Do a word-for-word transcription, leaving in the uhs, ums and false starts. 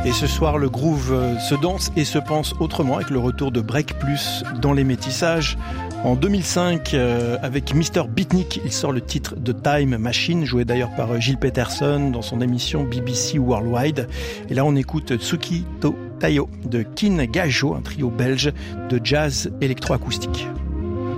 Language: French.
Et ce soir, le groove se danse et se pense autrement avec le retour de Break Plus dans les métissages. En deux mille cinq, euh, avec mister Beatnik, il sort le titre de Time Machine, joué d'ailleurs par Gilles Peterson dans son émission B B C Worldwide. Et là, on écoute Tsuki to Tayo de Kin Gajo, un trio belge de jazz électroacoustique.